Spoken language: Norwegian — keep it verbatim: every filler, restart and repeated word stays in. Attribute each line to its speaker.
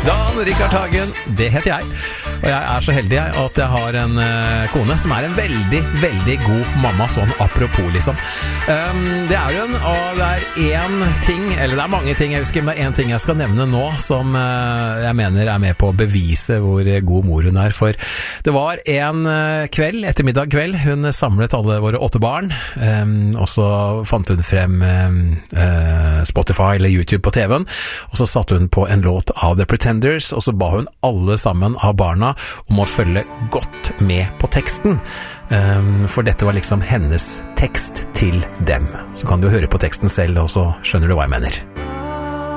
Speaker 1: Dan Rikard Hagen, det heter jeg. Og jeg er så heldig at jeg har en uh, kone som er en veldig, veldig god mamma, sånn apropos liksom. Um, det er hun, og det er en ting, eller det er mange ting jeg husker, men det er en ting jeg skal nevne nå som uh, jeg mener er med på å bevise hvor god mor hun er. For det var en uh, kveld, ettermiddag kveld, hun samlet alle våre åtte barn, um, og så fant hun frem um, uh, Spotify eller YouTube på T V-en, og så satte hun på en låt av The Pretenders, og så ba hun alle sammen av barna om å følge godt med på teksten, um, for dette var liksom hennes tekst til dem. Så kan du høre på teksten selv, og så skjønner du hva jeg mener.